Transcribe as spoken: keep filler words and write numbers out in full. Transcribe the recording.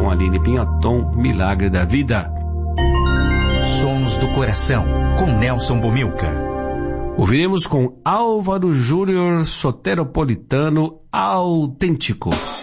com Aline Pinhaton, Milagre da Vida. Sons do Coração, com Nelson Bomilca. Ouviremos com Álvaro Júnior, Soteropolitano Autêntico.